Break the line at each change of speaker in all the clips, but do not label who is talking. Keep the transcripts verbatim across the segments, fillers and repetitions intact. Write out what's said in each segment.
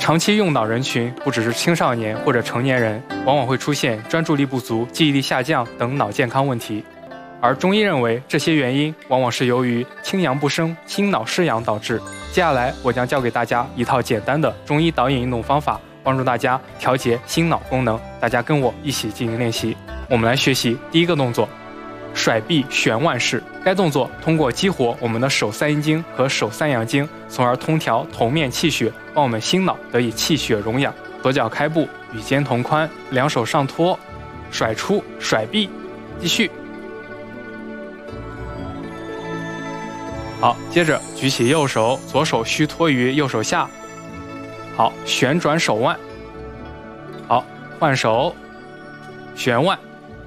长期用脑人群不只是青少年或者成年人，往往会出现专注力不足、记忆力下降等脑健康问题。而中医认为，这些原因往往是由于清阳不升、心脑失养导致。接下来，我将教给大家一套简单的中医导引运动方法，帮助大家调节心脑功能。大家跟我一起进行练习。我们来学习第一个动作，甩臂旋腕式。该动作通过激活我们的手三阴经和手三阳经，从而通调头面气血，帮我们心脑得以气血荣养。左脚开步，与肩同宽，两手上托，甩出甩臂，继续。好，接着举起右手，左手虚托于右手下。好，旋转手腕。好，换手，旋腕。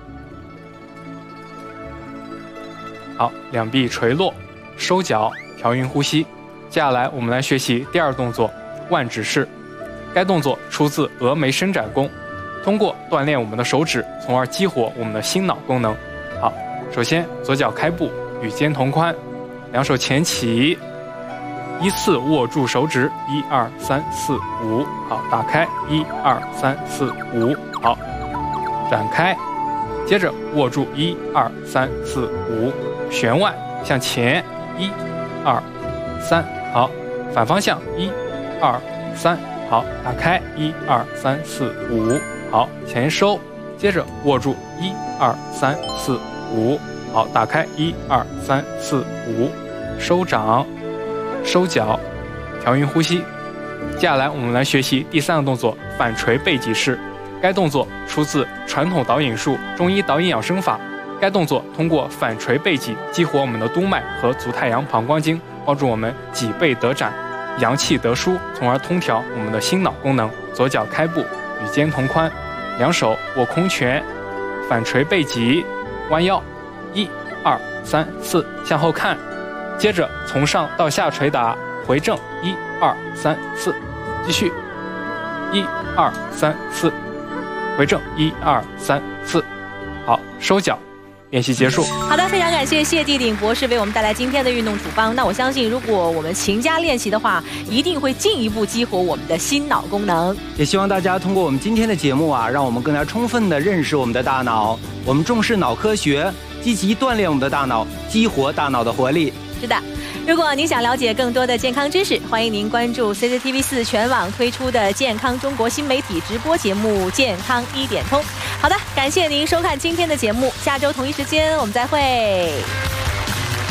好，两臂垂落，收脚，调匀呼吸。接下来我们来学习第二动作，腕指式。该动作出自峨眉伸展功，通过锻炼我们的手指，从而激活我们的心脑功能。好，首先左脚开步，与肩同宽，两手前起，依次握住手指，一二三四五，好，打开，一二三四五，好，展开，接着握住，一二三四五，旋腕向前，一二三，好，反方向，一二三，好，打开，一二三四五，好，前收，接着握住，一二三四五，好，打开，一二三四五，收掌，收脚，调匀呼吸。接下来我们来学习第三个动作，反捶背脊式。该动作出自传统导引术中医导引养生法。该动作通过反捶背脊，激活我们的督脉和足太阳膀胱经，帮助我们脊背得展，阳气得舒，从而通调我们的心脑功能。左脚开步，与肩同宽，两手握空拳，反捶背脊，弯腰，一二三四，向后看，接着从上到下捶打，回正，一二三四，继续，一二三四，回正，一二三四，好，收脚。练习结束。
好的，非常感谢谢地鼎博士为我们带来今天的运动处方。那我相信，如果我们勤加练习的话，一定会进一步激活我们的心脑功能。
也希望大家通过我们今天的节目啊，让我们更加充分地认识我们的大脑。我们重视脑科学，积极锻炼我们的大脑，激活大脑的活力。
是的。如果您想了解更多的健康知识，欢迎您关注 C C T V 四全网推出的健康中国新媒体直播节目《健康一点通》。好的，感谢您收看今天的节目，下周同一时间我们再会。